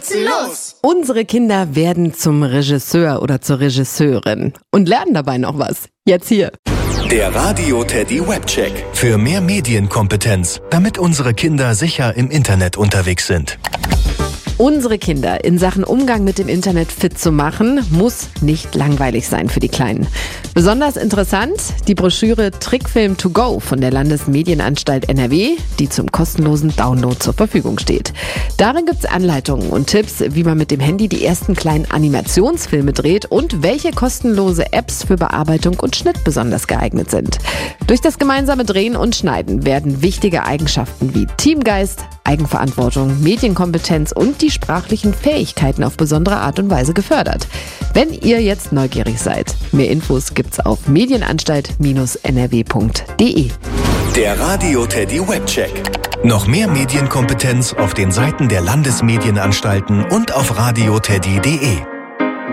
sie los! Unsere Kinder werden zum Regisseur oder zur Regisseurin und lernen dabei noch was. Jetzt hier. Der Radio Teddy Webcheck. Für mehr Medienkompetenz, damit unsere Kinder sicher im Internet unterwegs sind. Unsere Kinder in Sachen Umgang mit dem Internet fit zu machen, muss nicht langweilig sein für die Kleinen. Besonders interessant die Broschüre Trickfilm to go von der Landesmedienanstalt NRW, die zum kostenlosen Download zur Verfügung steht. Darin gibt's Anleitungen und Tipps, wie man mit dem Handy die ersten kleinen Animationsfilme dreht und welche kostenlose Apps für Bearbeitung und Schnitt besonders geeignet sind. Durch das gemeinsame Drehen und Schneiden werden wichtige Eigenschaften wie Teamgeist, Eigenverantwortung, Medienkompetenz und die sprachlichen Fähigkeiten auf besondere Art und Weise gefördert. Wenn ihr jetzt neugierig seid, mehr Infos gibt's auf medienanstalt-nrw.de. Der Radio Teddy Webcheck. Noch mehr Medienkompetenz auf den Seiten der Landesmedienanstalten und auf radioteddy.de.